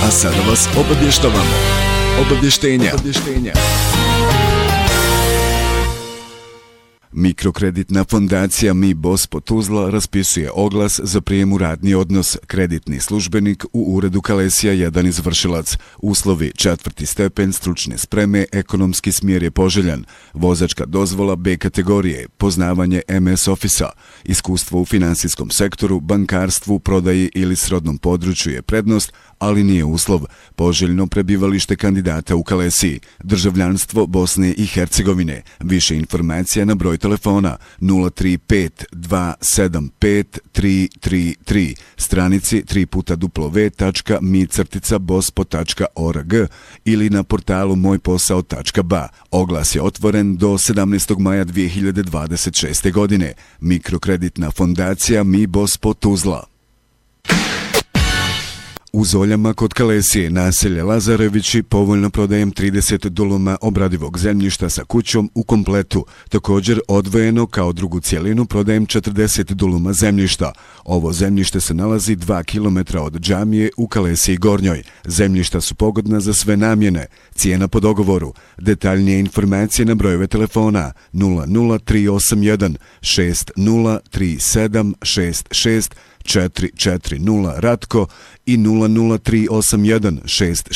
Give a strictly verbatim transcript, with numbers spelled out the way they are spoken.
A sada vas obavještavamo. Obavještenja. Obavještenja. Mikrokreditna fondacija Mi Bospo Tuzla raspisuje oglas za prijem u radni odnos. Kreditni službenik u uredu Kalesija jedan izvršilac. Uslovi četvrti stepen stručne spreme, ekonomski smjer je poželjan. Vozačka dozvola B kategorije, poznavanje M S Office-a, iskustvo u finansijskom sektoru, bankarstvu, prodaji ili srodnom području je prednost, ali nije uslov. Poželjno prebivalište kandidata u Kalesiji, državljanstvo Bosne i Hercegovine. Više informacija na broj telefona nula tri pet dva sedam pet tri tri tri, stranici tri puta w tačka mi crtica bospo tačka org ili na portalu moj posao tačka ba. Oglas je otvoren do sedamnaestog maja dvije hiljade dvadeset šeste. godine. Mikrokreditna fondacija Mi Bospo Tuzla. U Zoljama kod Kalesije, naselje Lazarevići, povoljno prodajem trideset duluma obradivog zemljišta sa kućom u kompletu. Također odvojeno kao drugu cijelinu prodajem četrdeset duluma zemljišta. Ovo zemljište se nalazi dva kilometra od džamije u Kalesiji Gornjoj. Zemljišta su pogodna za sve namjene. Cijena po dogovoru. Detaljnije informacije na brojeve telefona nula nula tri osam jedan šest nula tri sedam šest šest četiri četiri nula Ratko i nula nula tri osam jedan šest